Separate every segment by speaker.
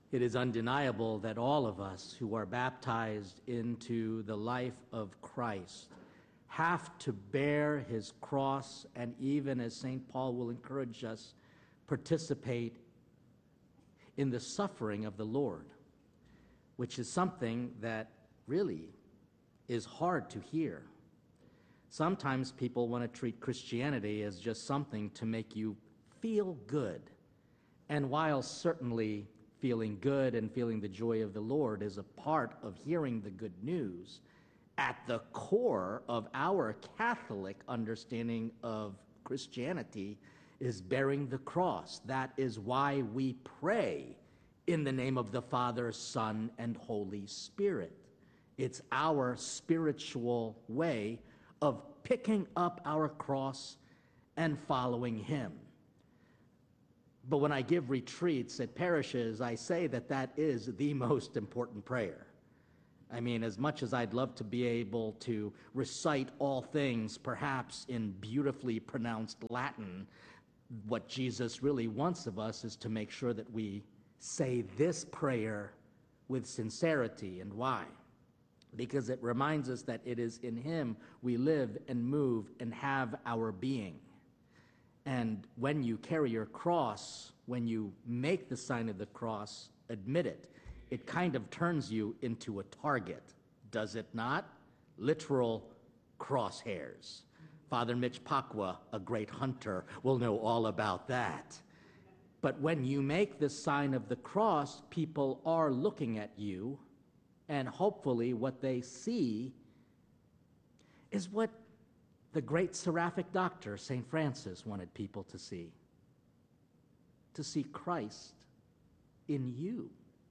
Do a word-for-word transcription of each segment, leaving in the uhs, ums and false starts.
Speaker 1: It is undeniable that all of us who are baptized into the life of Christ have to bear his cross, and even as Saint Paul will encourage us, participate in the suffering of the Lord, which is something that really is hard to hear. Sometimes people want to treat Christianity as just something to make you feel good. And while certainly feeling good and feeling the joy of the Lord is a part of hearing the good news, at the core of our Catholic understanding of Christianity is bearing the cross. That is why we pray in the name of the Father, Son, and Holy Spirit. It's our spiritual way of picking up our cross and following him. But when I give retreats at parishes, I say that that is the most important prayer. I mean, as much as I'd love to be able to recite all things, perhaps in beautifully pronounced Latin, what Jesus really wants of us is to make sure that we say this prayer with sincerity. And why? Because it reminds us that it is in him we live and move and have our being. And when you carry your cross, when you make the sign of the cross, admit it, it kind of turns you into a target, does it not? Literal crosshairs. Father Mitch Pacwa, a great hunter, will know all about that. But when you make the sign of the cross, people are looking at you, and hopefully what they see is what the great seraphic doctor, Saint Francis, wanted people to see. To see Christ in you.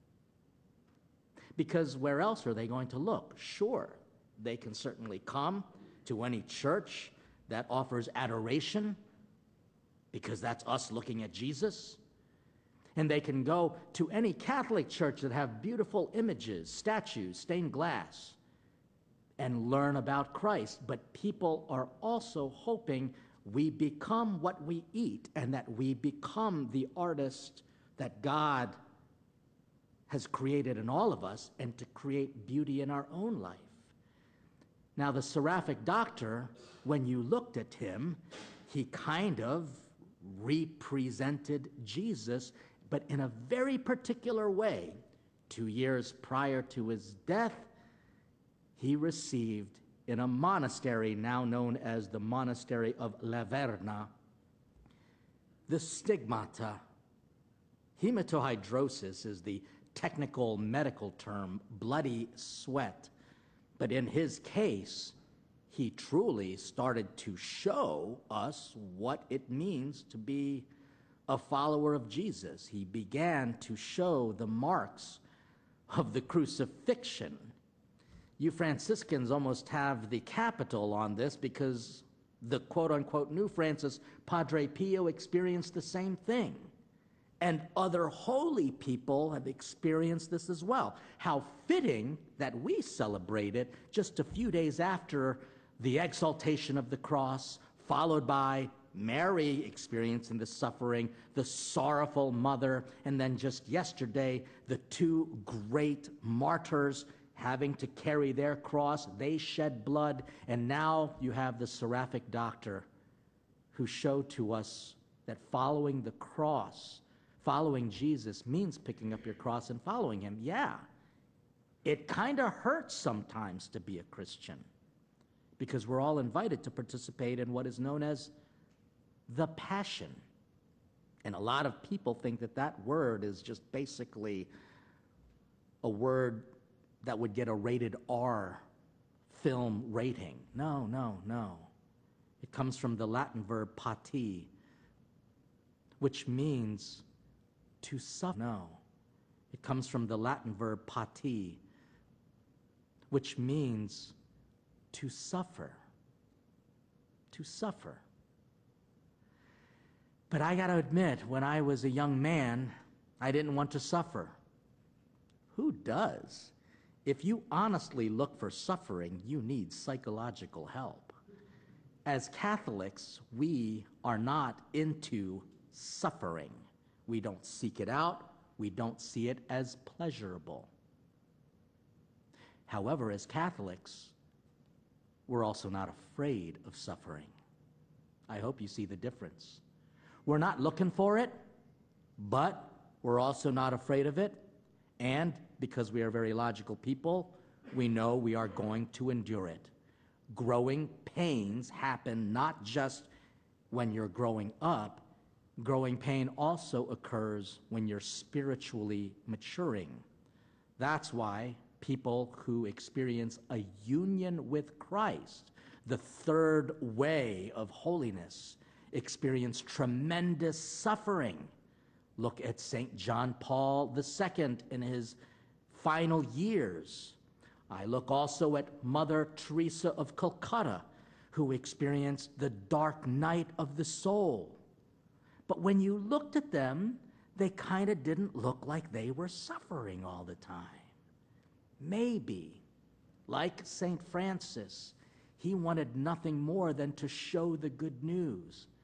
Speaker 1: Because where else are they going to look? Sure, they can certainly come to any church that offers adoration, because that's us looking at Jesus. And they can go to any Catholic church that have beautiful images, statues, stained glass, and learn about Christ. But people are also hoping we become what we eat, and that we become the artist that God has created in all of us, and to create beauty in our own life. Now, the seraphic doctor, when you looked at him, he kind of represented Jesus, but in a very particular way. Two years prior to his death, he received in a monastery now known as the Monastery of La Verna the stigmata. Hematohidrosis is the technical medical term, bloody sweat. But in his case, he truly started to show us what it means to be a follower of Jesus. He began to show the marks of the crucifixion. You Franciscans almost have the capital on this, because the quote-unquote new Francis, Padre Pio, experienced the same thing. And other holy people have experienced this as well. How fitting that we celebrate it just a few days after the exaltation of the cross, followed by Mary experiencing the suffering, the sorrowful mother, and then just yesterday, the two great martyrs having to carry their cross. They shed blood, and now you have the seraphic doctor who showed to us that following the cross, following Jesus, means picking up your cross and following him. Yeah, it kind of hurts sometimes to be a Christian, because we're all invited to participate in what is known as the Passion. And a lot of people think that that word is just basically a word that would get a rated R film rating. No, no, no. It comes from the Latin verb pati, which means to suffer. No. It comes from the Latin verb pati, which means to suffer. To suffer. But I got to admit, when I was a young man, I didn't want to suffer. Who does? If you honestly look for suffering, you need psychological help. As Catholics, we are not into suffering. We don't seek it out. We don't see it as pleasurable. However, as Catholics, we're also not afraid of suffering. I hope you see the difference. We're not looking for it, but we're also not afraid of it. And because we are very logical people, we know we are going to endure it. Growing pains happen not just when you're growing up. Growing pain also occurs when you're spiritually maturing. That's why people who experience a union with Christ, the third way of holiness, experience tremendous suffering. Look at Saint John Paul the Second in his final years. I look also at Mother Teresa of Calcutta, who experienced the dark night of the soul. But when you looked at them, they kind of didn't look like they were suffering all the time. Maybe, like Saint Francis, he wanted nothing more than to show the good news.